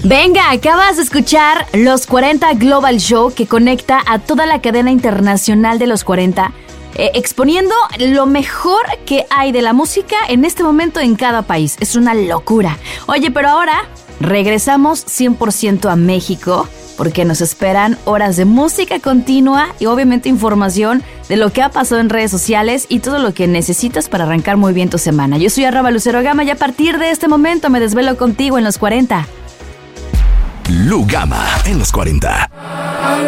Venga, acabas de escuchar Los 40 Global Show, que conecta a toda la cadena internacional de los 40, exponiendo lo mejor que hay de la música en este momento en cada país. Es una locura. Oye, pero ahora regresamos 100% a México, porque nos esperan horas de música continua y obviamente información de lo que ha pasado en redes sociales y todo lo que necesitas para arrancar muy bien tu semana. Yo soy @LuceroGama y a partir de este momento me desvelo contigo en los 40. Lu Gama en los 40.